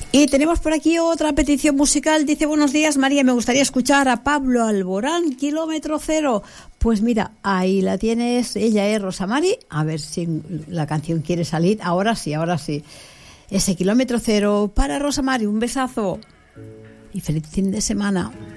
Y tenemos por aquí otra petición musical. Dice: buenos días, María, me gustaría escuchar a Pablo Alborán, Kilómetro Cero. Pues mira, ahí la tienes. Ella es Rosa Mari. A ver si la canción quiere salir. Ahora sí, ahora sí. Ese Kilómetro Cero para Rosa Mari. Un besazo y feliz fin de semana.